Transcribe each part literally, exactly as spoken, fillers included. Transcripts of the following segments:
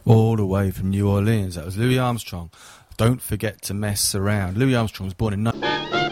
All the way from New Orleans. That was Louis Armstrong. Don't forget to mess around. Louis Armstrong was born in... Ni-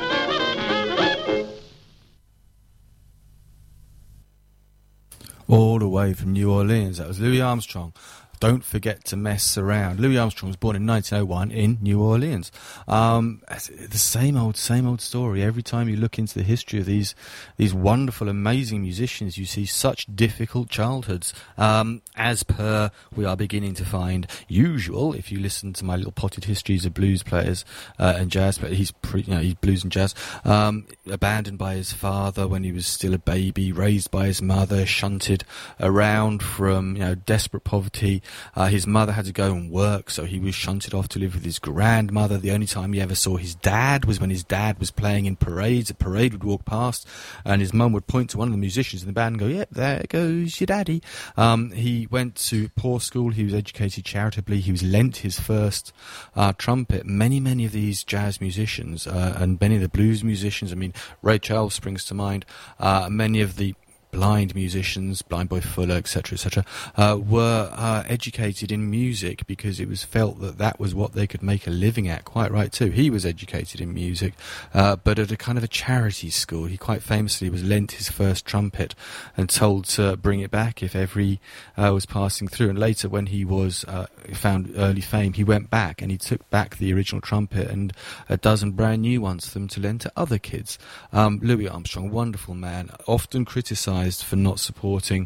All the way from New Orleans. That was Louis Armstrong. Don't forget to mess around. Louis Armstrong was born in nineteen oh one in New Orleans. Um, the same old, same old story. Every time you look into the history of these these wonderful, amazing musicians, you see such difficult childhoods. Um, as per, we are beginning to find usual. If you listen to my little potted histories of blues players uh, and jazz players, he's pre, you know, he's blues and jazz. Um, abandoned by his father when he was still a baby, raised by his mother, shunted around from you know desperate poverty. Uh, his mother had to go and work, so he was shunted off to live with his grandmother. The only time he ever saw his dad was when his dad was playing in parades. A parade would walk past, and his mum would point to one of the musicians in the band and go, yep, there goes your daddy. Um, he went to poor school. He was educated charitably. He was lent his first uh, trumpet. Many, many of these jazz musicians uh, and many of the blues musicians, I mean, Ray Charles springs to mind, uh, many of the blind musicians, Blind Boy Fuller, et cetera, et cetera, uh, were uh, educated in music because it was felt that that was what they could make a living at. Quite right too. He was educated in music, uh, but at a kind of a charity school. He quite famously was lent his first trumpet and told to bring it back if ever he uh, was passing through. And later, when he was uh, found early fame, he went back and he took back the original trumpet and a dozen brand new ones for them to lend to other kids. Um, Louis Armstrong, wonderful man, often criticised for not supporting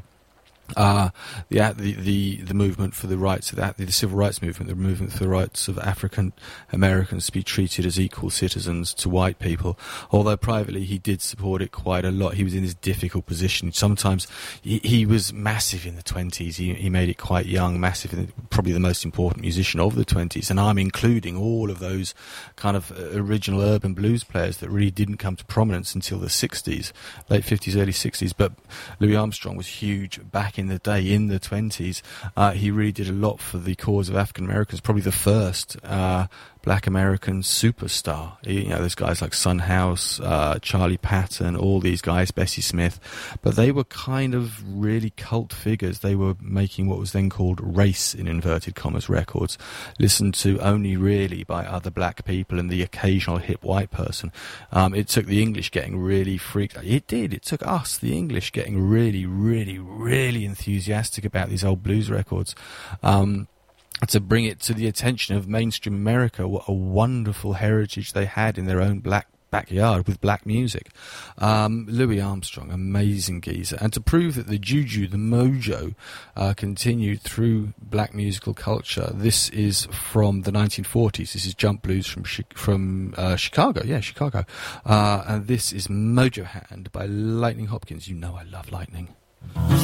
uh, the, the the the movement for the rights of the, the civil rights movement, the movement for the rights of African Americans to be treated as equal citizens to white people. Although privately he did support it quite a lot. He was in this difficult position. Sometimes he, he was massive in the twenties. He, he made it quite young, massive, in the, probably the most important musician of the twenties. And I'm including all of those kind of original urban blues players that really didn't come to prominence until the sixties, late fifties, early sixties. But Louis Armstrong was huge back in the day, in the twenties. Uh, he really did a lot for the cause of African Americans, probably the first uh, black American superstar. You know, there's guys like Son House, uh, Charlie Patton, all these guys, Bessie Smith, but they were kind of really cult figures. They were making what was then called race, in inverted commas, records, listened to only really by other black people and the occasional hip white person. Um, it took the English getting really freaked out. It did. It took us, the English, getting really, really, really enthusiastic about these old blues records. Um, to bring it to the attention of mainstream America, what a wonderful heritage they had in their own black backyard with black music. Um, Louis Armstrong, amazing geezer. And to prove that the juju, the mojo, uh, continued through black musical culture, this is from the nineteen forties. This is Jump Blues from from uh, Chicago. Yeah, Chicago. Uh, and this is Mojo Hand by Lightning Hopkins. You know I love Lightning.